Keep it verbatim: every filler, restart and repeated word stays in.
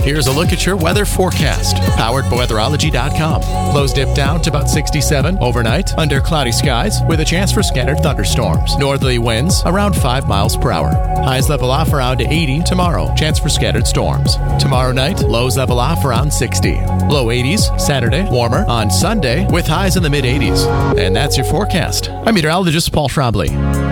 Here's a look at your weather forecast, powered by weatherology dot com. Lows dip down to about sixty-seven overnight under cloudy skies with a chance for scattered thunderstorms. Northerly winds around five miles per hour. Highs level off around eighty tomorrow. Chance for scattered storms. Tomorrow night, lows level off around sixty. Low eighties Saturday, warmer on Sunday with highs in the mid eighties. And that's your forecast. I'm meteorologist Paul Schraubly.